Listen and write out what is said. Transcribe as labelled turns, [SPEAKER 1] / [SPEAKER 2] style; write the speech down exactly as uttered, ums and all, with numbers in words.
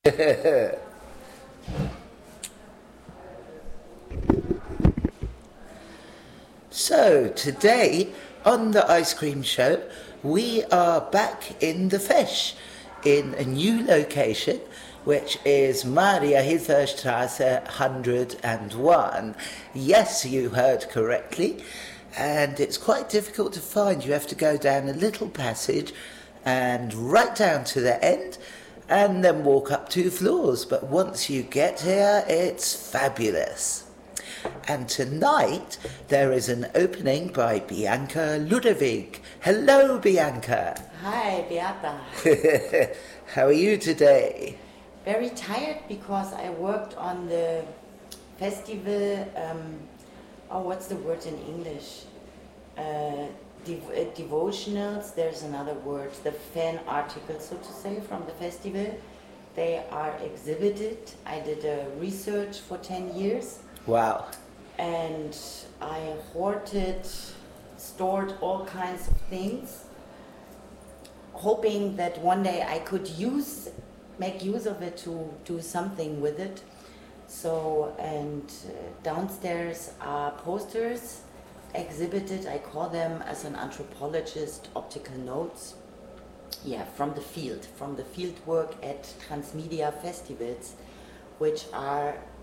[SPEAKER 1] So, today on the Ice Cream Show, we are back in the Fesch in a new location, which is Maria Hilferstrasse one hundred and one. Yes, you heard correctly, and it's quite difficult to find. You have to go down a little passage and right down to the end, and then walk up two floors. But once you get here, it's fabulous. And tonight there is an opening by Bianca Ludwig. Hello, Bianca.
[SPEAKER 2] Hi, Beata.
[SPEAKER 1] How are you today?
[SPEAKER 2] Very tired because I worked on the festival. Um, oh, what's the word in English? Uh, dev- uh, devotionals. There's another word. The fan articles, so to say, from the festival. They are exhibited. I did a research for ten years.
[SPEAKER 1] Wow.
[SPEAKER 2] And I hoarded, stored all kinds of things, hoping that one day I could use, make use of it to do something with it. So, and uh, downstairs are posters exhibited. I call them, as an anthropologist, optical notes. Yeah, from the field, from the field work at transmedia festivals, which are